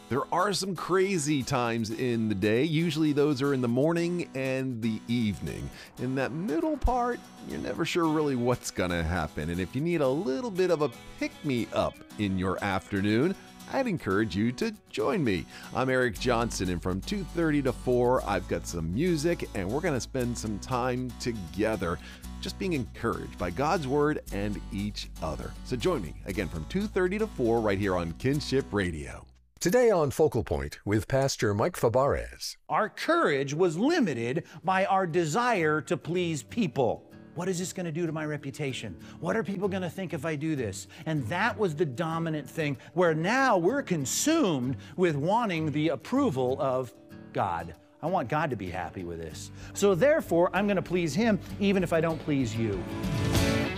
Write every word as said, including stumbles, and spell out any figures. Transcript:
There are some crazy times in the day. Usually those are in the morning and the evening. In that middle part, you're never sure really what's gonna happen. And if you need a little bit of a pick-me-up in your afternoon, I'd encourage you to join me. I'm Eric Johnson, and from two thirty to four, I've got some music, and we're gonna spend some time together just being encouraged by God's Word and each other. So join me again from two thirty to four right here on Kinship Radio. Today on Focal Point with Pastor Mike Fabarez. Our courage was limited by our desire to please people. What is this going to do to my reputation? What are people going to think if I do this? And that was the dominant thing, where now we're consumed with wanting the approval of God. I want God to be happy with this. So therefore, I'm going to please Him even if I don't please you.